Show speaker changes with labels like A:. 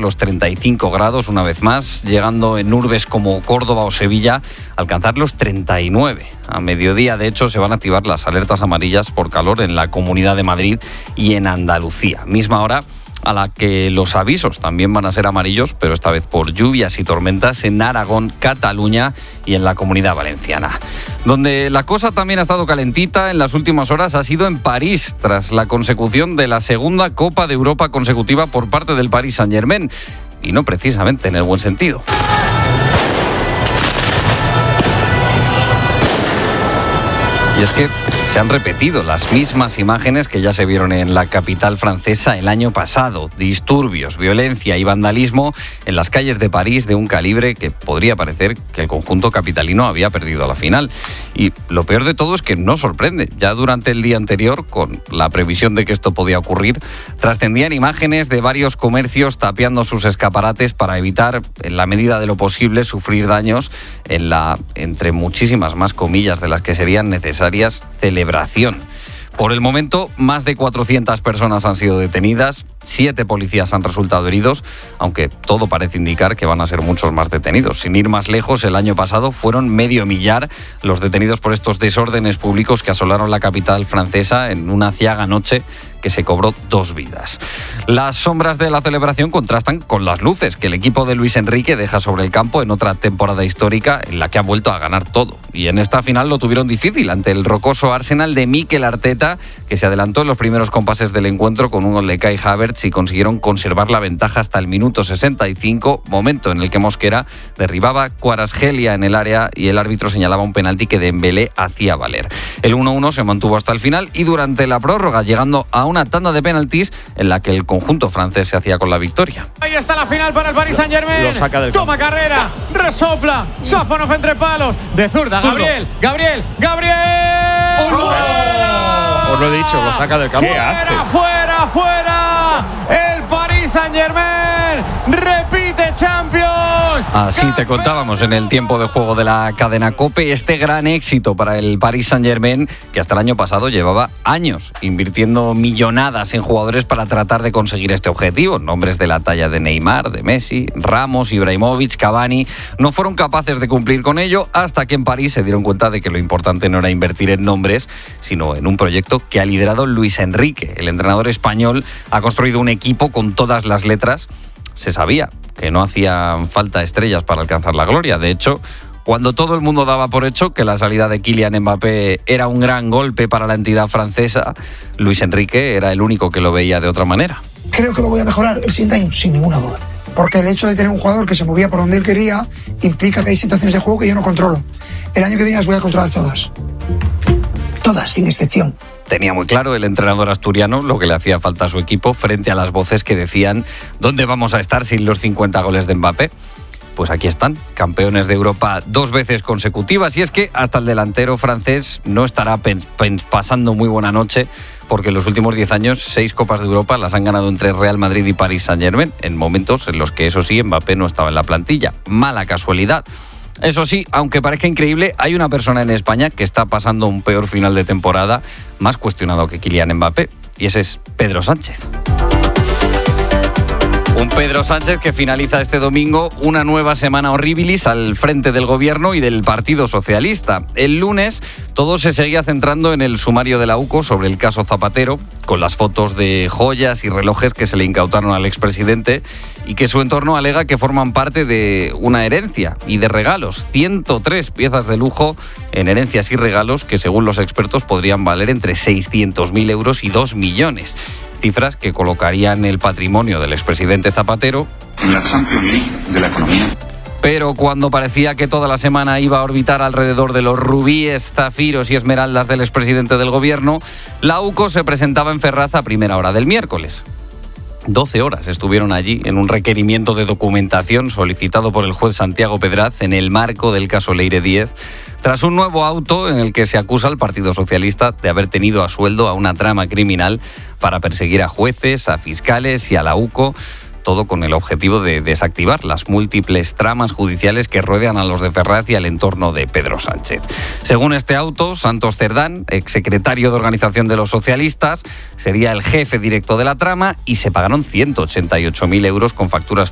A: los 35 grados una vez más, llegando en urbes como Córdoba o Sevilla a alcanzar los 39. A mediodía, de hecho, se van a activar las alertas amarillas por calor en la Comunidad de Madrid y en Andalucía. Misma hora a la que los avisos también van a ser amarillos, pero esta vez por lluvias y tormentas en Aragón, Cataluña y en la Comunidad Valenciana. Donde la cosa también ha estado calentita en las últimas horas ha sido en París, tras la consecución de la segunda Copa de Europa consecutiva por parte del Paris Saint-Germain, y no precisamente en el buen sentido. Y es que se han repetido las mismas imágenes que ya se vieron en la capital francesa el año pasado. Disturbios, violencia y vandalismo en las calles de París de un calibre que podría parecer que el conjunto capitalino había perdido la final. Y lo peor de todo es que no sorprende. Ya durante el día anterior, con la previsión de que esto podía ocurrir, trascendían imágenes de varios comercios tapiando sus escaparates para evitar, en la medida de lo posible, sufrir daños en la, entre muchísimas más comillas de las que serían necesarias, celebración. Por el momento, más de 400 personas han sido detenidas, 7 policías han resultado heridos, aunque todo parece indicar que van a ser muchos más detenidos. Sin ir más lejos, el año pasado fueron medio millar los detenidos por estos desórdenes públicos que asolaron la capital francesa en una aciaga noche que se cobró 2 vidas. Las sombras de la celebración contrastan con las luces que el equipo de Luis Enrique deja sobre el campo en otra temporada histórica en la que ha vuelto a ganar todo. Y en esta final lo tuvieron difícil ante el rocoso Arsenal de Mikel Arteta, que se adelantó en los primeros compases del encuentro con un gol de Kai Havertz y consiguieron conservar la ventaja hasta el minuto 65, momento en el que Mosquera derribaba Kvaratskhelia en el área y el árbitro señalaba un penalti que Dembélé hacía valer. El 1-1 se mantuvo hasta el final y durante la prórroga, llegando a una tanda de penaltis en la que el conjunto francés se hacía con la victoria.
B: Ahí está la final para el Paris Saint-Germain.
C: Lo saca del
B: Toma carrera, resopla, Sáfonov entre palos, de zurda, Gabriel.
C: Os lo he dicho, lo saca del campo.
B: ¡Fuera! El Paris Saint-Germain repite Champions.
A: Así te contábamos en el tiempo de juego de la cadena COPE este gran éxito para el Paris Saint-Germain, que hasta el año pasado llevaba años invirtiendo millonadas en jugadores para tratar de conseguir este objetivo. Nombres de la talla de Neymar, de Messi, Ramos, Ibrahimovic, Cavani no fueron capaces de cumplir con ello hasta que en París se dieron cuenta de que lo importante no era invertir en nombres, sino en un proyecto que ha liderado Luis Enrique. El entrenador español ha construido un equipo con todas las letras. Se sabía que no hacían falta estrellas para alcanzar la gloria. De hecho, cuando todo el mundo daba por hecho que la salida de Kylian Mbappé era un gran golpe para la entidad francesa, Luis Enrique era el único que lo veía de otra manera.
D: Creo que lo voy a mejorar el siguiente año, sin ninguna duda. Porque el hecho de tener un jugador que se movía por donde él quería implica que hay situaciones de juego que yo no controlo. El año que viene las voy a controlar todas. Todas, sin excepción.
A: Tenía muy claro el entrenador asturiano lo que le hacía falta a su equipo frente a las voces que decían ¿dónde vamos a estar sin los 50 goles de Mbappé? Pues aquí están, campeones de Europa 2 veces consecutivas, y es que hasta el delantero francés no estará pasando muy buena noche, porque en los últimos 10 años 6 Copas de Europa las han ganado entre Real Madrid y Paris Saint-Germain, en momentos en los que eso sí, Mbappé no estaba en la plantilla. Mala casualidad. Eso sí, aunque parezca increíble, hay una persona en España que está pasando un peor final de temporada, más cuestionado que Kylian Mbappé, y ese es Pedro Sánchez. Un Pedro Sánchez que finaliza este domingo una nueva semana horribilis al frente del gobierno y del Partido Socialista. El lunes todo se seguía centrando en el sumario de la UCO sobre el caso Zapatero, con las fotos de joyas y relojes que se le incautaron al expresidente y que su entorno alega que forman parte de una herencia y de regalos. 103 piezas de lujo en herencias y regalos que, según los expertos, podrían valer entre 600.000 euros y 2 millones. Cifras que colocarían el patrimonio del expresidente Zapatero
E: en la Champions League de la economía.
A: Pero cuando parecía que toda la semana iba a orbitar alrededor de los rubíes, zafiros y esmeraldas del expresidente del gobierno, la UCO se presentaba en Ferraz a primera hora del miércoles. 12 horas estuvieron allí en un requerimiento de documentación solicitado por el juez Santiago Pedraz en el marco del caso Leire 10, tras un nuevo auto en el que se acusa al Partido Socialista de haber tenido a sueldo a una trama criminal para perseguir a jueces, a fiscales y a la UCO, todo con el objetivo de desactivar las múltiples tramas judiciales que rodean a los de Ferraz y al entorno de Pedro Sánchez. Según este auto, Santos Cerdán, exsecretario de Organización de los Socialistas, sería el jefe directo de la trama y se pagaron 188.000 euros con facturas